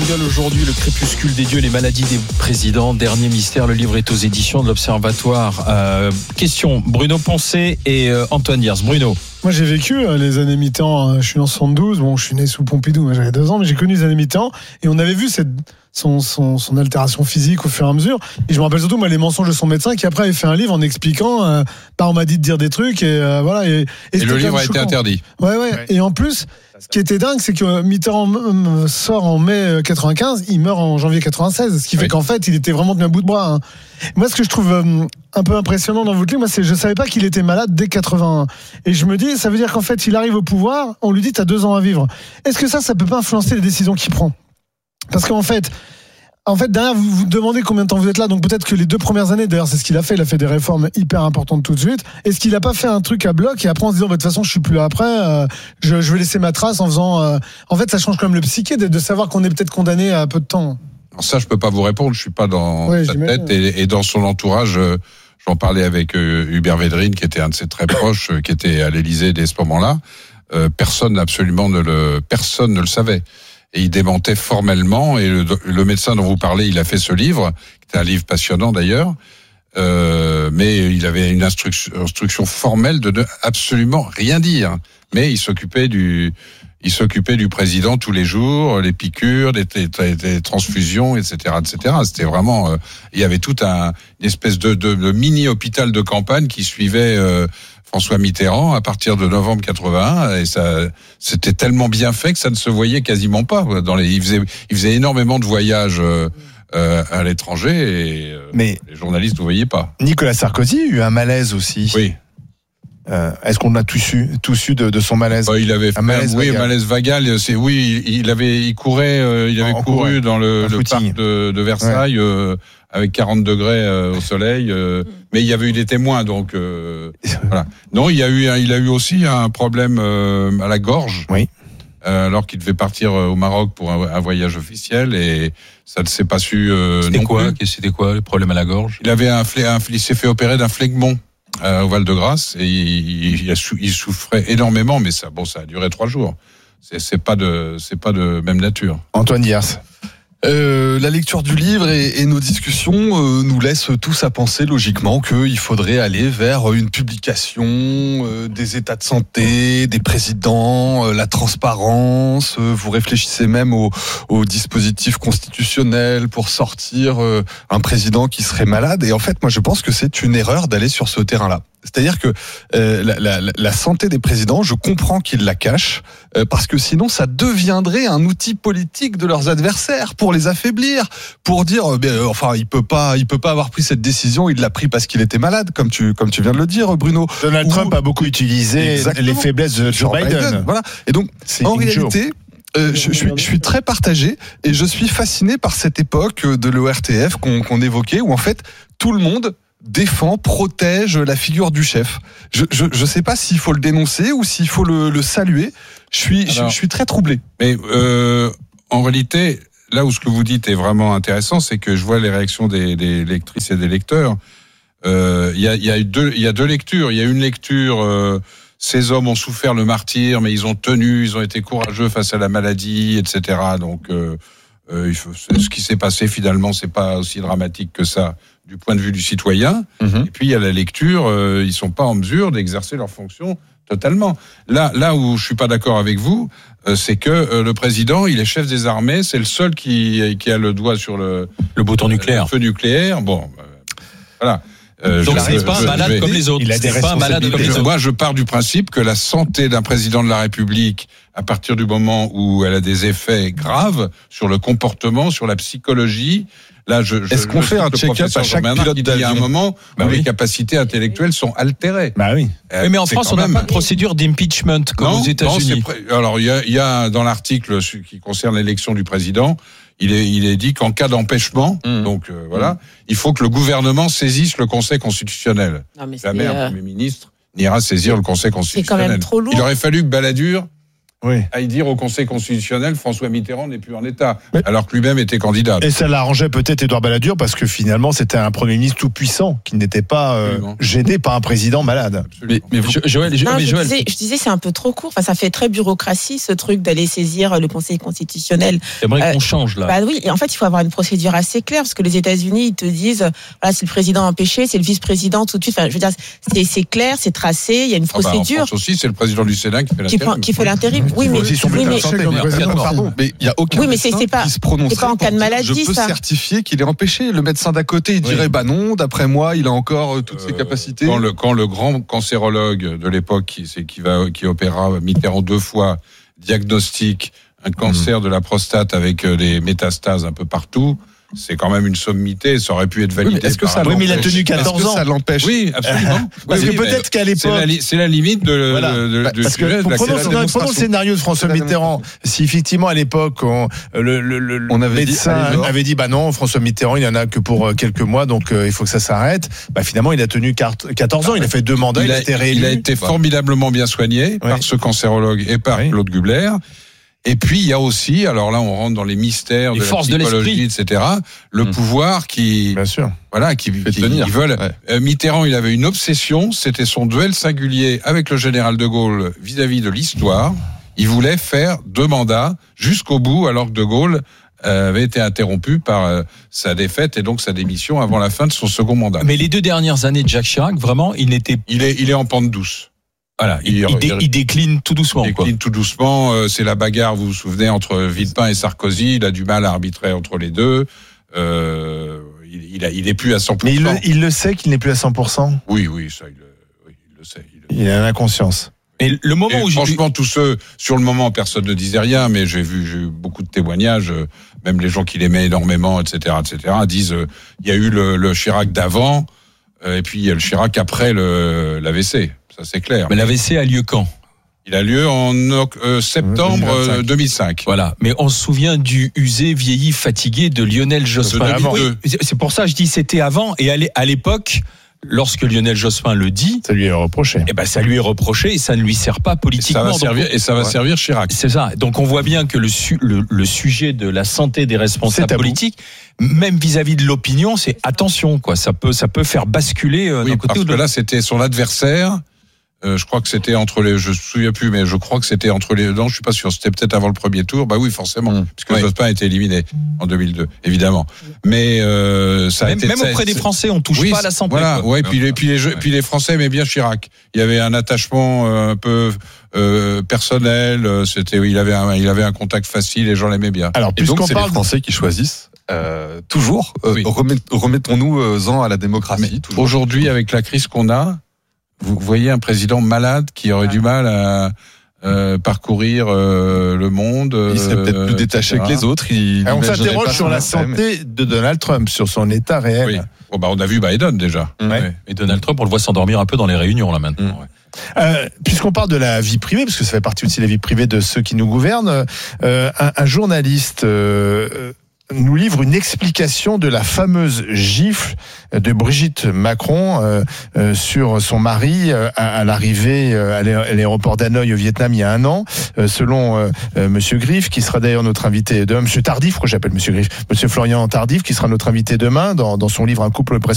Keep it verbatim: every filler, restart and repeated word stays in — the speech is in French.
Jungle aujourd'hui, le crépuscule des dieux, les maladies des présidents, dernier mystère. Le livre est aux éditions de l'Observatoire. Euh, question, Bruno Poncet et euh, Antoine Diers. Bruno. Moi, j'ai vécu euh, les années mi-temps. Je suis en soixante-douze. Bon, je suis né sous Pompidou, mais j'avais deux ans, mais j'ai connu les années mi-temps. Et on avait vu cette, son, son, son altération physique au fur et à mesure. Et je me rappelle surtout, moi, les mensonges de son médecin qui, après, avait fait un livre en expliquant, euh, bah, on m'a dit de dire des trucs. Et euh, voilà. Et, et, et le livre a été interdit. Ouais, ouais, ouais. Et en plus, ce qui était dingue, c'est que Mitterrand sort en mai quatre-vingt-quinze, il meurt en janvier quatre-vingt-seize, ce qui fait oui. qu'en fait, il était vraiment tenu à bout de bras. Hein. Moi, ce que je trouve euh, un peu impressionnant dans votre livre, moi, c'est je savais pas qu'il était malade dès quatre-vingt-un. Et je me dis, ça veut dire qu'en fait, il arrive au pouvoir, on lui dit, t'as deux ans à vivre. Est-ce que ça, ça peut pas influencer les décisions qu'il prend ? Parce qu'en fait, En fait, derrière, vous vous demandez combien de temps vous êtes là. Donc peut-être que les deux premières années, d'ailleurs, c'est ce qu'il a fait. Il a fait des réformes hyper importantes tout de suite. Est-ce qu'il n'a pas fait un truc à bloc et après en se disant, bah, de toute façon, je suis plus là après. Euh, je, je vais laisser ma trace en faisant. Euh... En fait, ça change quand même le psyché de, de savoir qu'on est peut-être condamné à peu de temps. Alors ça, je peux pas vous répondre. Je suis pas dans ouais, sa tête et, et dans son entourage. Euh, j'en parlais avec euh, Hubert Védrine, qui était un de ses très proches, euh, qui était à l'Élysée dès ce moment-là. Euh, personne absolument ne le, personne ne le savait. Et il démentait formellement, et le, le médecin dont vous parlez, il a fait ce livre, qui est un livre passionnant d'ailleurs, euh, mais il avait une instruction, instruction formelle de ne absolument rien dire. Mais il s'occupait du, il s'occupait du président tous les jours, les piqûres, des, des, des transfusions, et cetera, et cetera. C'était vraiment, euh, il y avait tout un une espèce de, de, de mini hôpital de campagne qui suivait. Euh, François Mitterrand à partir de novembre quatre-vingt-un, et ça, c'était tellement bien fait que ça ne se voyait quasiment pas. Dans les, il faisait, il faisait énormément de voyages euh, euh, à l'étranger et euh, mais les journalistes ne voyaient pas. Nicolas Sarkozy a eu un malaise aussi. Oui. Euh, est-ce qu'on a tous su, tous su de, de son malaise? Bah, il avait fait un malaise oui, vagal. malaise vagal. C'est oui, il, il avait, il courait, euh, il avait en couru courant. dans le, le parc de, de Versailles. Ouais. Euh, avec quarante degrés euh, au soleil, euh, mais il y avait eu des témoins, donc euh, voilà. Non, il y a eu, il a eu aussi un problème euh, à la gorge, oui. euh, alors qu'il devait partir au Maroc pour un, un voyage officiel, et ça ne s'est pas su. Euh, c'était non quoi plus. C'était quoi le problème à la gorge? Il avait un, un, il s'est fait opérer d'un phlegmon euh, au Val-de-Grâce, et il, il, a, il souffrait énormément, mais ça, bon, ça a duré trois jours. C'est, c'est pas de, c'est pas de même nature. Antoine Diers. Euh, la lecture du livre et, et nos discussions euh, nous laissent tous à penser logiquement qu'il faudrait aller vers une publication euh, des états de santé, des présidents, euh, la transparence. Euh, vous réfléchissez même au, au dispositif constitutionnel pour sortir euh, un président qui serait malade. Et en fait, moi, je pense que c'est une erreur d'aller sur ce terrain-là. C'est-à-dire que euh, la, la, la santé des présidents, je comprends qu'ils la cachent, euh, parce que sinon ça deviendrait un outil politique de leurs adversaires pour les affaiblir, pour dire, euh, ben, enfin, il peut pas, il peut pas avoir pris cette décision, il l'a pris parce qu'il était malade, comme tu, comme tu viens de le dire, Bruno. Donald Ou, Trump a beaucoup utilisé exactement. les faiblesses de Joe Biden. Biden. Voilà. Et donc, c'est en réalité. Euh, je, je, suis, je suis très partagé et je suis fasciné par cette époque de l'O R T F qu'on, qu'on évoquait, où en fait tout le monde défend, protège la figure du chef. Je je je sais pas s'il faut le dénoncer ou s'il faut le, le saluer. Je suis Alors, je, je suis très troublé. Mais euh, en réalité, là où ce que vous dites est vraiment intéressant, c'est que je vois les réactions des, des lectrices et des lecteurs. Il euh, y a il y a deux il y a deux lectures. Il y a une lecture. Euh, ces hommes ont souffert le martyre, mais ils ont tenu, ils ont été courageux face à la maladie, et cetera. Donc euh, euh, il faut, ce qui s'est passé finalement, c'est pas aussi dramatique que ça du point de vue du citoyen. Mmh. Et puis il y a la lecture, euh, ils sont pas en mesure d'exercer leur fonction totalement. Là, là où je suis pas d'accord avec vous, euh, c'est que euh, le président, il est chef des armées, c'est le seul qui qui a le doigt sur le le bouton nucléaire, le feu nucléaire. Bon, euh, voilà. Euh, Donc c'est pas un malade vais, comme les autres. Il a des c'est pas un malade comme les autres. Moi, je pars du principe que la santé d'un président de la République, à partir du moment où elle a des effets graves sur le comportement, sur la psychologie. Là, je, je, Est-ce qu'on fait un check-up à chaque pilote d'avion ? Il y a un moment bah où oui. les capacités intellectuelles sont altérées. Bah oui. Euh, oui mais en France, on n'a pas de procédure d'impeachment comme non, aux États-Unis. Non, pré... Alors, il y a, il y a dans l'article qui concerne l'élection du président, il est, il est dit qu'en cas d'empêchement, mmh. donc euh, voilà, mmh. il faut que le gouvernement saisisse le Conseil constitutionnel. Non, mais Jamais euh... un Premier ministre n'ira saisir le Conseil constitutionnel. C'est quand même trop lourd. Il aurait fallu que Balladur Oui. aille dire au Conseil constitutionnel François Mitterrand n'est plus en état, Mais- alors que lui-même était candidat. Et ça l'arrangeait peut-être Édouard Balladur parce que finalement c'était un Premier ministre tout puissant qui n'était pas euh, Absolument. gêné par un président malade. Absolument. Mais, mais vous, Jo- Joël, Jo- Non, mais je, Joël, disais, je disais, c'est un peu trop court. Enfin, ça fait très bureaucratie, ce truc d'aller saisir le Conseil constitutionnel. t'aimerais euh, qu'on change là. Bah oui, et en fait, il faut avoir une procédure assez claire, parce que les États-Unis, ils te disent, voilà, c'est le président empêché, c'est le vice-président tout de suite. Enfin, je veux dire, c'est, c'est clair, c'est tracé, il y a une Ah bah, en procédure France aussi, c'est le président du Sénat qui fait qui, prend- l'intérim. qui fait l'intérim. Oui, mais, Aussi son oui, bulletin mais, de santé. Comme Mais- président. Pardon, mais il y a aucun Oui, mais c'est- médecin c'est pas- qui se prononcerait c'est pas en pour cas de dire, maladie, je peux ça. certifier qu'il est empêché. Le médecin d'à côté, il dirait Oui. bah non, d'après moi, il a encore euh, toutes ses Euh, capacités. Quand le, quand le grand cancérologue de l'époque, qui, c'est, qui, va, qui opérera Mitterrand deux fois, diagnostique un cancer de la prostate avec euh, des métastases un peu partout, c'est quand même une sommité. Ça aurait pu être Oui, validé. mais est-ce que par ça un Oui, mais il a empêche. tenu Est-ce quatorze que ans. ça l'empêche Oui, absolument. Parce Oui, que oui, peut-être mais qu'à c'est la, l'époque. li- c'est la limite de, Voilà. de, de, Bah, du parce sujet que de pour la prenons, c'est la non, prenons le démonstration. scénario de François C'est la Mitterrand. Si effectivement à l'époque on, le, le, le On avait dit, médecin allez, dehors. avait dit bah non François Mitterrand il y en a que pour euh, quelques mois donc euh, il faut que ça s'arrête. Bah finalement il a tenu quatorze ans, il a fait deux mandats, il, il, a, a, été réélu. il a été Voilà. formidablement bien soigné Oui. par ce cancérologue et par Oui. Claude Gubler. Et puis il y a aussi, alors là on rentre dans les mystères Les de forces de la psychologie, l'esprit. et cetera. Le Mmh. pouvoir qui, Bien sûr. voilà, qui, Fait qui tenir. ils veulent. Ouais. Euh, Mitterrand, il avait une obsession, c'était son duel singulier avec le général de Gaulle vis-à-vis de l'histoire. Il voulait faire deux mandats jusqu'au bout, alors que de Gaulle euh, avait été interrompu par euh, sa défaite et donc sa démission avant la fin de son second mandat. Mais les deux dernières années de Jacques Chirac, vraiment, il n'était. Il est, il est en pente douce. Voilà, il, Il- il dé- il- il décline tout doucement. Il Quoi. décline tout doucement. euh, C'est la bagarre, vous vous souvenez, entre Villepin et Sarkozy. Il a du mal à arbitrer entre les deux. Euh, il, il, a, il est plus à cent pour cent. Mais il le, il le sait qu'il n'est plus à cent pour cent. Oui, oui, ça, il, le- oui, il le sait. Il le- Il a l'inconscience. Et le moment Et où j'ai franchement, tous ceux, sur le moment, personne ne disait rien, mais j'ai vu, j'ai eu beaucoup de témoignages, euh, même les gens qui l'aimaient énormément, et cetera, et cetera, disent, euh, il y a eu le, le Chirac d'avant, euh, et puis il y a le Chirac après le, l'A V C. Ça, c'est clair. Mais l'A V C a lieu quand? Il a lieu en oc- euh, septembre euh, deux mille cinq. Voilà, mais on se souvient du usé, vieilli, fatigué de Lionel Jospin. deux mille deux. Oui, c'est pour ça que je dis c'était avant, et à l'é- à l'époque, lorsque Lionel Jospin le dit, Ça lui est reproché. eh ben ça lui est reproché et ça ne lui sert pas Et ça politiquement. va Donc, servir, et ça va ouais. servir Chirac. C'est ça. Donc on voit bien que le, su- le, le sujet de la santé des C'est responsables tabou. politiques, même vis-à-vis de l'opinion, c'est attention quoi. Ça peut, ça peut faire basculer euh, Oui, d'un côté parce ou de que l'autre. là, c'était son adversaire. Euh, je crois que c'était entre les, je me souviens plus, mais je crois que c'était entre les, non, je suis pas sûr, c'était peut-être avant le premier tour. Bah oui, forcément, Mmh. puisque Ouais. Jospin a été éliminé en deux mille deux, évidemment. Mais euh, ça a Même, été même ça- auprès des c'est- Français, on touche oui, pas à la santé. Voilà, quoi. ouais, puis les, puis les, jeux- puis les Français aimaient bien Chirac. Il y avait un attachement euh, un peu euh, personnel. euh, C'était, il avait, un, il avait un contact facile. Les gens l'aimaient bien. Alors Et donc puisqu'on c'est parle les Français qui choisissent euh, toujours. Euh, Oui. remet- remettons-nous-en à la démocratie. Mais toujours. aujourd'hui, avec la crise qu'on a, vous voyez un président malade qui aurait du mal à euh, parcourir euh, le monde. Il serait peut-être euh, plus détaché et cetera. que les autres. Il Ah, on imaginerait s'interroge pas sur son la après, mais- santé de Donald Trump, sur son état réel. Oui. Bon, bah, on a vu Biden déjà. Ouais. Ouais. Et Donald Trump, on le voit s'endormir un peu dans les réunions là maintenant. Mmh. ouais. Euh, puisqu'on parle de la vie privée, parce que ça fait partie aussi de la vie privée de ceux qui nous gouvernent, euh, un, un journaliste euh, euh, nous livre une explication de la fameuse gifle de Brigitte Macron euh, euh, sur son mari euh, à, à l'arrivée euh, à l'aé- à l'aéroport d'Hanoï au Vietnam il y a un an, euh, selon euh, euh, Monsieur Griff, qui sera d'ailleurs notre invité demain, Monsieur Tardif, pourquoi j'appelle Monsieur Griff, Monsieur Florian Tardif, qui sera notre invité demain dans, dans son livre Un couple